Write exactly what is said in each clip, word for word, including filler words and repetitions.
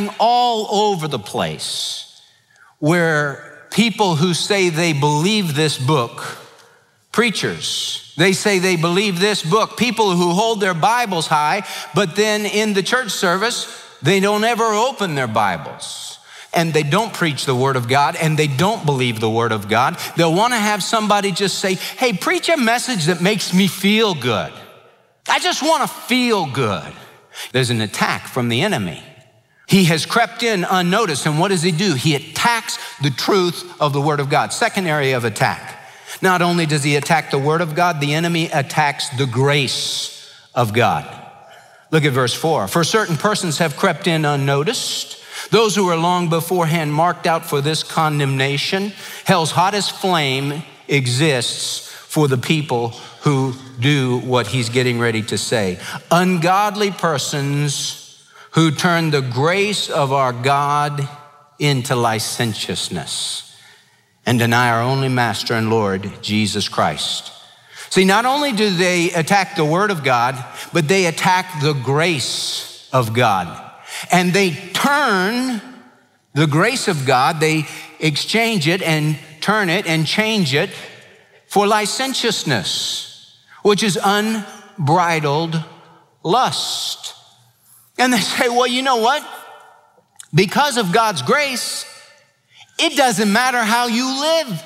happening all over the place where people who say they believe this book, preachers, they say they believe this book, people who hold their Bibles high, but then in the church service, they don't ever open their Bibles. And they don't preach the word of God, and they don't believe the word of God. They'll want to have somebody just say, hey, preach a message that makes me feel good. I just want to feel good. There's an attack from the enemy. He has crept in unnoticed, and what does he do? He attacks the truth of the word of God. Second area of attack. Not only does he attack the word of God, the enemy attacks the grace of God. Look at verse four. For certain persons have crept in unnoticed, those who were long beforehand marked out for this condemnation. Hell's hottest flame exists for the people who do what he's getting ready to say. Ungodly persons who turn the grace of our God into licentiousness and deny our only master and Lord, Jesus Christ. See, not only do they attack the word of God, but they attack the grace of God. And they turn the grace of God, they exchange it and turn it and change it for licentiousness, which is unbridled lust. And they say, well, you know what? Because of God's grace, it doesn't matter how you live.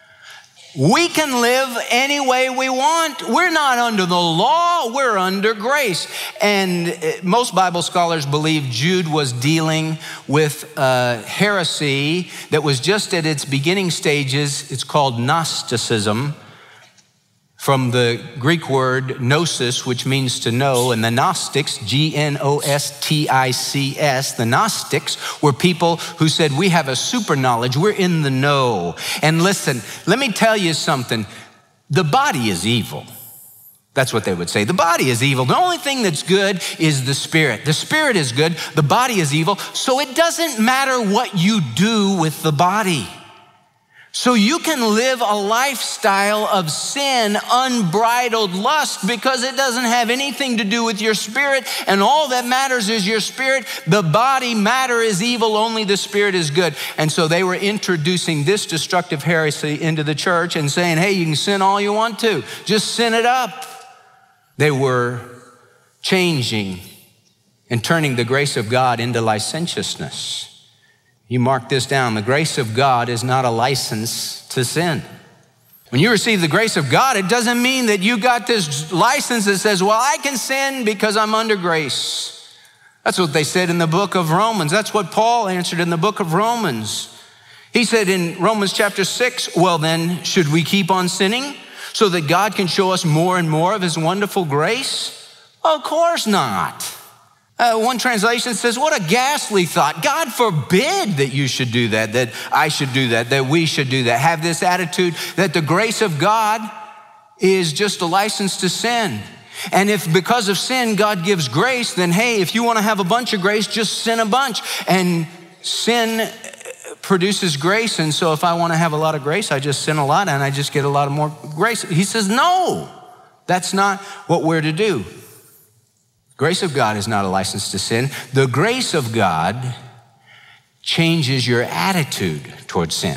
We can live any way we want. We're not under the law, we're under grace. And most Bible scholars believe Jude was dealing with a heresy that was just at its beginning stages. It's called Gnosticism, from the Greek word gnosis, which means to know, and the Gnostics, G N O S T I C S, the Gnostics were people who said, we have a super knowledge, we're in the know. And listen, let me tell you something, the body is evil. That's what they would say. The body is evil. The only thing that's good is the spirit. The spirit is good, the body is evil, so it doesn't matter what you do with the body. So you can live a lifestyle of sin, unbridled lust, because it doesn't have anything to do with your spirit, and all that matters is your spirit. The body, matter is evil, only the spirit is good. And so they were introducing this destructive heresy into the church and saying, hey, you can sin all you want to, just sin it up. They were changing and turning the grace of God into licentiousness. You mark this down. The grace of God is not a license to sin. When you receive the grace of God, it doesn't mean that you got this license that says, well, I can sin because I'm under grace. That's what they said in the book of Romans. That's what Paul answered in the book of Romans. He said in Romans chapter six, well then, should we keep on sinning so that God can show us more and more of his wonderful grace? Of course not. Uh, one translation says, what a ghastly thought. God forbid that you should do that, that I should do that, that we should do that. Have this attitude that the grace of God is just a license to sin. And if because of sin, God gives grace, then hey, if you want to have a bunch of grace, just sin a bunch. And sin produces grace. And so if I want to have a lot of grace, I just sin a lot and I just get a lot of more grace. He says, no, that's not what we're to do. Grace of God is not a license to sin. The grace of God changes your attitude towards sin.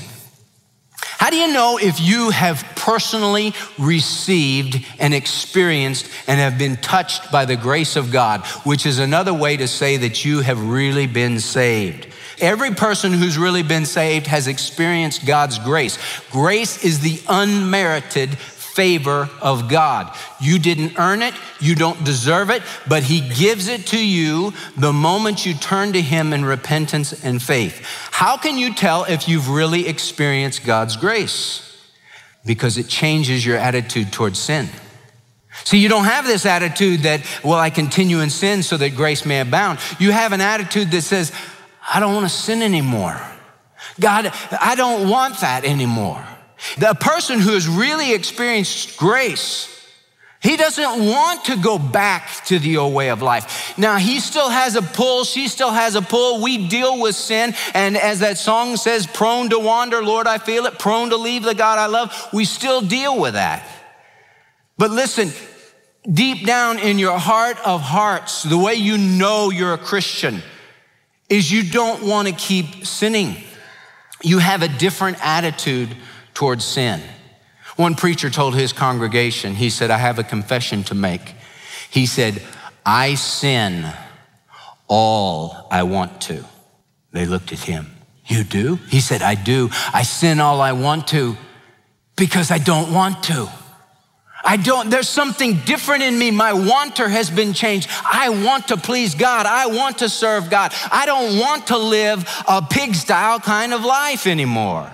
How do you know if you have personally received and experienced and have been touched by the grace of God, which is another way to say that you have really been saved? Every person who's really been saved has experienced God's grace. Grace is the unmerited favor of God. You didn't earn it, you don't deserve it, but he gives it to you the moment you turn to him in repentance and faith. How can you tell if you've really experienced God's grace? Because it changes your attitude towards sin. See, you don't have this attitude that, well, I continue in sin so that grace may abound. You have an attitude that says, I don't want to sin anymore. God, I don't want that anymore. The person who has really experienced grace, he doesn't want to go back to the old way of life. Now, he still has a pull, she still has a pull. We deal with sin, and as that song says, prone to wander, Lord, I feel it, prone to leave the God I love. We still deal with that. But listen, deep down in your heart of hearts, the way you know you're a Christian is you don't want to keep sinning. You have a different attitude towards sin. One preacher told his congregation, he said, I have a confession to make. He said, I sin all I want to. They looked at him. You do? He said, I do. I sin all I want to because I don't want to. I don't, there's something different in me. My wanter has been changed. I want to please God. I want to serve God. I don't want to live a pig-style kind of life anymore.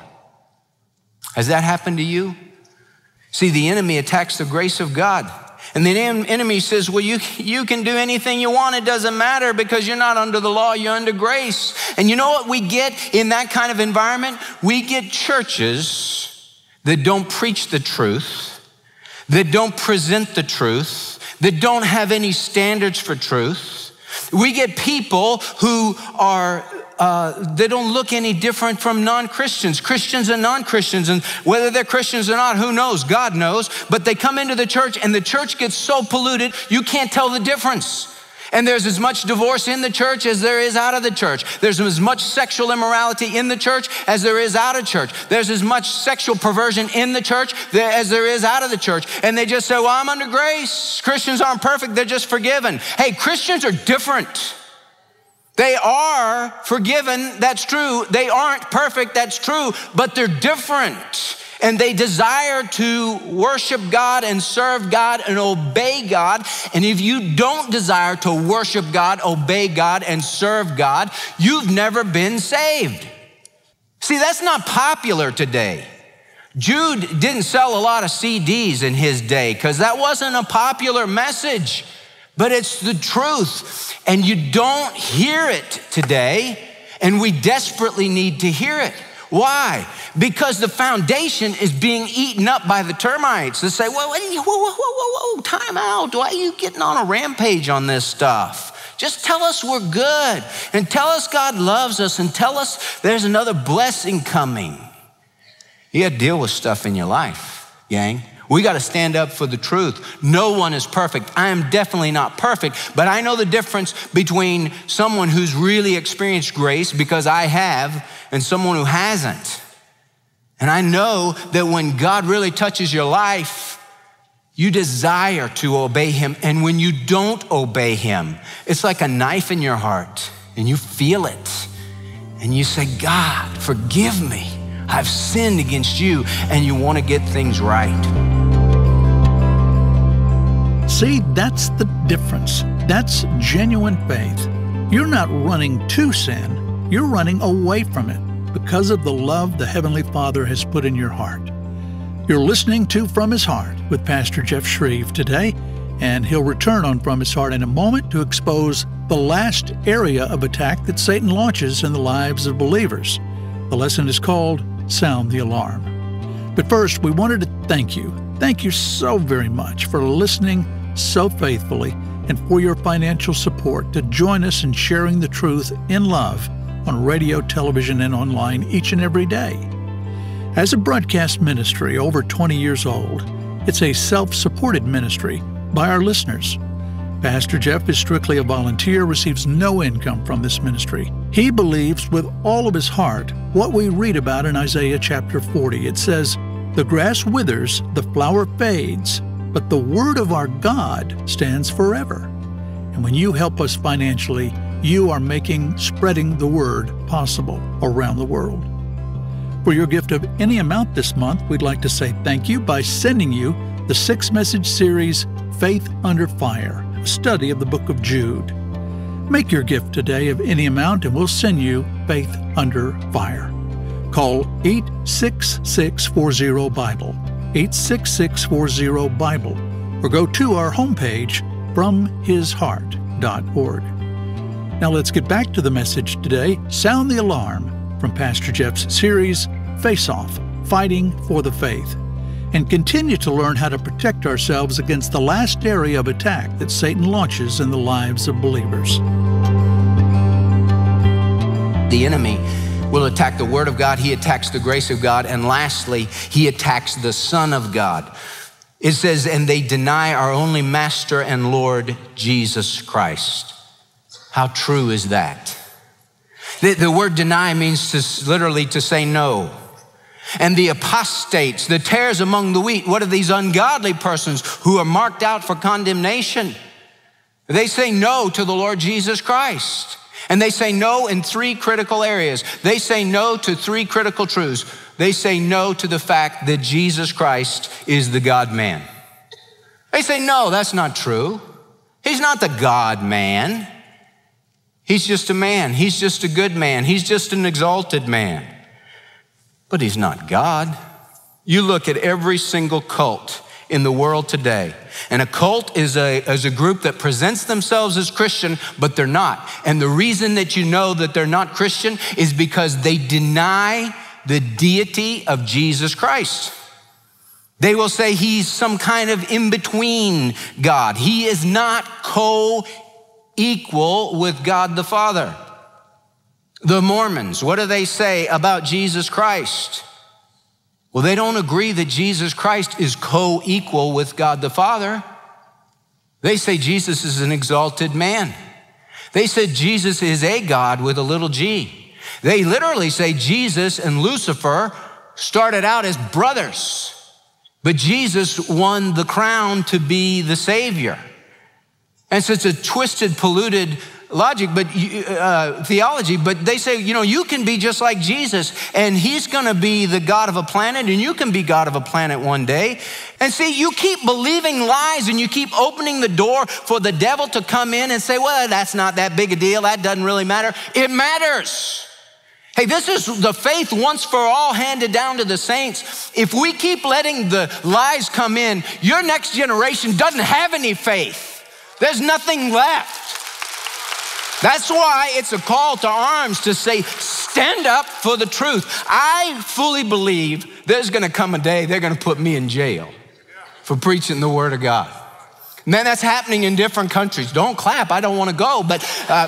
Has that happened to you? See, the enemy attacks the grace of God. And the enemy says, well, you, you can do anything you want. It doesn't matter because you're not under the law, you're under grace. And you know what we get in that kind of environment? We get churches that don't preach the truth, that don't present the truth, that don't have any standards for truth. We get people who are, uh, they don't look any different from non-Christians, Christians and non-Christians. And whether they're Christians or not, who knows? God knows. But they come into the church and the church gets so polluted, you can't tell the difference. And there's as much divorce in the church as there is out of the church. There's as much sexual immorality in the church as there is out of church. There's as much sexual perversion in the church as there is out of the church. And they just say, well, I'm under grace. Christians aren't perfect, they're just forgiven. Hey, Christians are different. They are forgiven, that's true. They aren't perfect, that's true, but they're different. And they desire to worship God and serve God and obey God. And if you don't desire to worship God, obey God, and serve God, you've never been saved. See, that's not popular today. Jude didn't sell a lot of C Ds in his day because that wasn't a popular message, but it's the truth. And you don't hear it today, and we desperately need to hear it. Why? Because the foundation is being eaten up by the termites. They say, whoa, whoa, whoa, whoa, whoa, whoa, time out. Why are you getting on a rampage on this stuff? Just tell us we're good and tell us God loves us and tell us there's another blessing coming. You got to deal with stuff in your life, gang. We got to stand up for the truth. No one is perfect. I am definitely not perfect, but I know the difference between someone who's really experienced grace, because I have, and someone who hasn't. And I know that when God really touches your life, you desire to obey him. And when you don't obey him, it's like a knife in your heart and you feel it. And you say, God, forgive me. I've sinned against you, and you want to get things right. See, that's the difference. That's genuine faith. You're not running to sin, you're running away from it because of the love the Heavenly Father has put in your heart. You're listening to From His Heart with Pastor Jeff Shreve today, and he'll return on From His Heart in a moment to expose the last area of attack that Satan launches in the lives of believers. The lesson is called Sound the Alarm. But first, we wanted to thank you. Thank you so very much for listening so faithfully and for your financial support to join us in sharing the truth in love on radio, television, and online each and every day. As a broadcast ministry over twenty years old, it's a self-supported ministry by our listeners. Pastor Jeff is strictly a volunteer, receives no income from this ministry. He believes with all of his heart what we read about in Isaiah chapter forty. It says, "The grass withers, the flower fades, but the word of our God stands forever." And when you help us financially, you are making spreading the word possible around the world. For your gift of any amount this month, we'd like to say thank you by sending you the six-message series, Faith Under Fire, a study of the book of Jude. Make your gift today of any amount and we'll send you Faith Under Fire. Call eight six six four zero Bible, eight six six four zero Bible, or go to our homepage, from his heart dot org. Now let's get back to the message today, Sound the Alarm, from Pastor Jeff's series, Face Off, Fighting for the Faith, and continue to learn how to protect ourselves against the last area of attack that Satan launches in the lives of believers. The enemy will attack the Word of God, he attacks the grace of God, and lastly, he attacks the Son of God. It says, and they deny our only Master and Lord, Jesus Christ. How true is that? The, the word deny means to literally to say no. And the apostates, the tares among the wheat, what are these ungodly persons who are marked out for condemnation? They say no to the Lord Jesus Christ. And they say no in three critical areas. They say no to three critical truths. They say no to the fact that Jesus Christ is the God-man. They say, no, that's not true. He's not the God-man. He's just a man. He's just a good man. He's just an exalted man. But he's not God. You look at every single cult in the world today, and a cult is a, is a group that presents themselves as Christian, but they're not. And the reason that you know that they're not Christian is because they deny the deity of Jesus Christ. They will say he's some kind of in-between God. He is not co-equal with God the Father. The Mormons, what do they say about Jesus Christ? Well, they don't agree that Jesus Christ is co-equal with God the Father. They say Jesus is an exalted man. They said Jesus is a God with a little g. They literally say Jesus and Lucifer started out as brothers, but Jesus won the crown to be the Savior. And so it's a twisted, polluted logic, but uh, theology, but they say, you know, you can be just like Jesus, and he's gonna be the God of a planet, and you can be God of a planet one day. And see, you keep believing lies, and you keep opening the door for the devil to come in and say, well, that's not that big a deal, that doesn't really matter. It matters. Hey, this is the faith once for all handed down to the saints. If we keep letting the lies come in, your next generation doesn't have any faith. There's nothing left. That's why it's a call to arms to say, stand up for the truth. I fully believe there's gonna come a day they're gonna put me in jail for preaching the word of God. Man, that's happening in different countries. Don't clap, I don't wanna go, but, uh,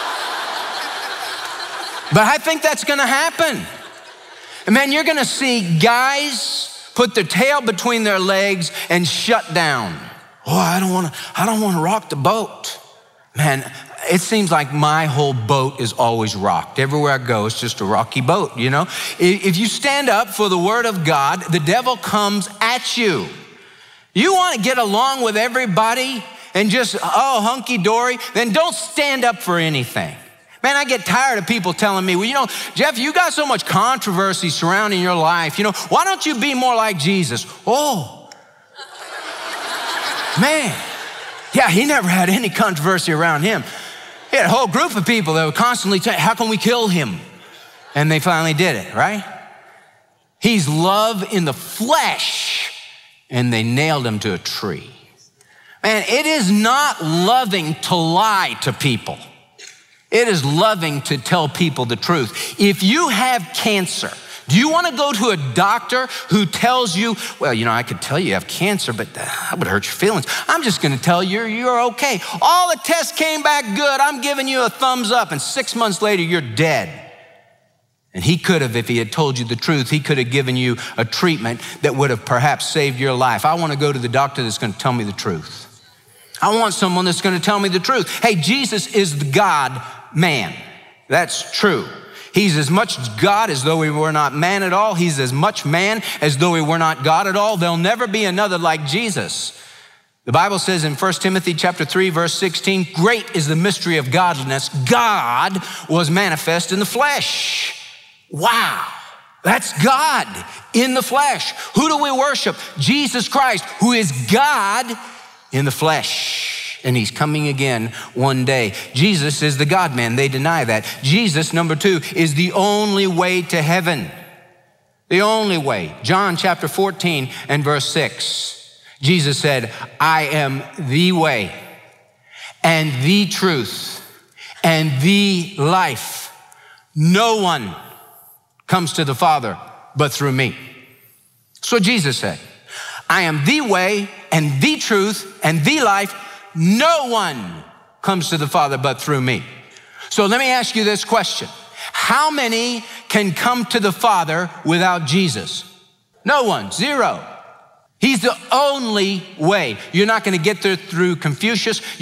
but I think that's gonna happen. And man, you're gonna see guys put their tail between their legs and shut down. Oh, I don't wanna, I don't wanna rock the boat. Man, it seems like my whole boat is always rocked. Everywhere I go, it's just a rocky boat, you know? If you stand up for the word of God, the devil comes at you. You want to get along with everybody and just, oh, hunky-dory, then don't stand up for anything. Man, I get tired of people telling me, well, you know, Jeff, you got so much controversy surrounding your life. You know, why don't you be more like Jesus? Oh, man. Yeah, he never had any controversy around him. He had a whole group of people that would constantly say, how can we kill him? And they finally did it, right? He's love in the flesh, and they nailed him to a tree. Man, it is not loving to lie to people. It is loving to tell people the truth. If you have cancer, do you want to go to a doctor who tells you, well, you know, I could tell you have cancer, but that would hurt your feelings. I'm just going to tell you you're okay. All the tests came back good. I'm giving you a thumbs up. And six months later, you're dead. And he could have, if he had told you the truth, he could have given you a treatment that would have perhaps saved your life. I want to go to the doctor that's going to tell me the truth. I want someone that's going to tell me the truth. Hey, Jesus is the God-man. That's true. He's as much God as though he were not man at all. He's as much man as though he were not God at all. There'll never be another like Jesus. The Bible says in First Timothy chapter three, verse sixteen, great is the mystery of godliness. God was manifest in the flesh. Wow, that's God in the flesh. Who do we worship? Jesus Christ, who is God in the flesh. And he's coming again one day. Jesus is the God-man. They deny that. Jesus, number two, is the only way to heaven. The only way. John chapter fourteen and verse six. Jesus said, I am the way and the truth and the life. No one comes to the Father but through me. That's what Jesus said. I am the way and the truth and the life. No one comes to the Father but through me. So let me ask you this question. How many can come to the Father without Jesus? No one, zero. He's the only way. You're not going to get there through Confucius.